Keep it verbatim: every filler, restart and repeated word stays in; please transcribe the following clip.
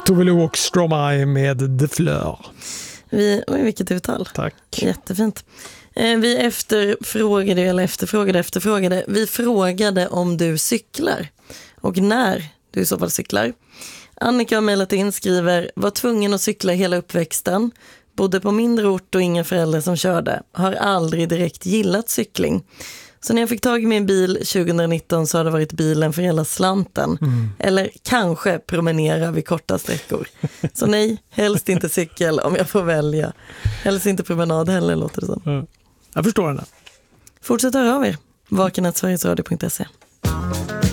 Tove Lo och Stromae med The Fleur. Vi, oj, vilket uttal. Tack. Jättefint. Eh, vi efterfrågade, eller efterfrågade, efterfrågade. Vi frågade om du cyklar och när du i så fall cyklar. Annika har mejlat in, skriver: var tvungen att cykla hela uppväxten. Bodde på mindre ort och inga föräldrar som körde. Har aldrig direkt gillat cykling. Så när jag fick tag i min bil tjugonitton så har det varit bilen för hela slanten. Mm. Eller kanske promenera vid korta sträckor. Så nej, helst inte cykel om jag får välja. Helst inte promenad heller, låter det som. Mm. Jag förstår det. Fortsätt höra av er. vaken snabel-a sverigesradio punkt se.